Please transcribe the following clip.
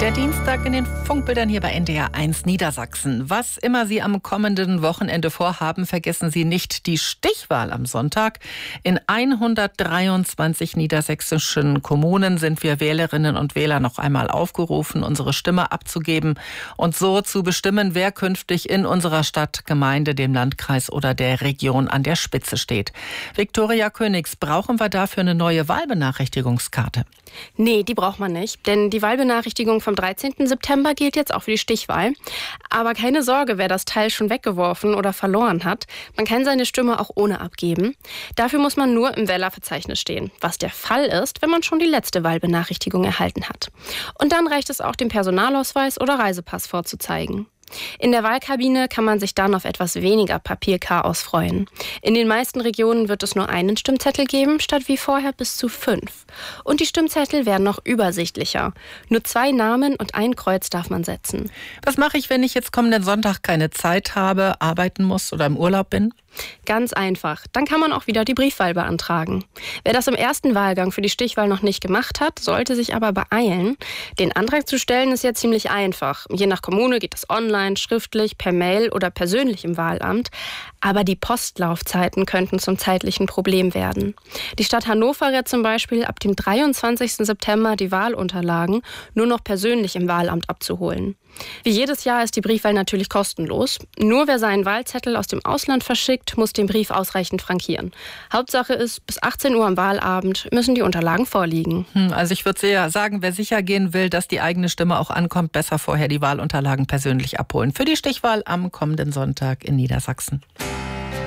Der Dienstag in den Funkbildern hier bei NDR 1 Niedersachsen. Was immer Sie am kommenden Wochenende vorhaben, vergessen Sie nicht die Stichwahl am Sonntag. In 123 niedersächsischen Kommunen sind wir Wählerinnen und Wähler noch einmal aufgerufen, unsere Stimme abzugeben und so zu bestimmen, wer künftig in unserer Stadt, Gemeinde, dem Landkreis oder der Region an der Spitze steht. Viktoria Königs, brauchen wir dafür eine neue Wahlbenachrichtigungskarte? Nee, die braucht man nicht, denn die Wahlbenachrichtigung vom 13. September gilt jetzt auch für die Stichwahl. Aber keine Sorge, wer das Teil schon weggeworfen oder verloren hat. Man kann seine Stimme auch ohne abgeben. Dafür muss man nur im Wählerverzeichnis stehen, was der Fall ist, wenn man schon die letzte Wahlbenachrichtigung erhalten hat. Und dann reicht es auch, den Personalausweis oder Reisepass vorzuzeigen. In der Wahlkabine kann man sich dann auf etwas weniger Papierchaos freuen. In den meisten Regionen wird es nur einen Stimmzettel geben, statt wie vorher bis zu 5. Und die Stimmzettel werden noch übersichtlicher. Nur 2 Namen und ein Kreuz darf man setzen. Was mache ich, wenn ich jetzt kommenden Sonntag keine Zeit habe, arbeiten muss oder im Urlaub bin? Ganz einfach. Dann kann man auch wieder die Briefwahl beantragen. Wer das im ersten Wahlgang für die Stichwahl noch nicht gemacht hat, sollte sich aber beeilen. Den Antrag zu stellen ist ja ziemlich einfach. Je nach Kommune geht das online, schriftlich, per Mail oder persönlich im Wahlamt. Aber die Postlaufzeiten könnten zum zeitlichen Problem werden. Die Stadt Hannover rät zum Beispiel, ab dem 23. September die Wahlunterlagen nur noch persönlich im Wahlamt abzuholen. Wie jedes Jahr ist die Briefwahl natürlich kostenlos. Nur wer seinen Wahlzettel aus dem Ausland verschickt, muss den Brief ausreichend frankieren. Hauptsache ist, bis 18 Uhr am Wahlabend müssen die Unterlagen vorliegen. Also ich würde sagen, wer sicher gehen will, dass die eigene Stimme auch ankommt, besser vorher die Wahlunterlagen persönlich abholen. Für die Stichwahl am kommenden Sonntag in Niedersachsen.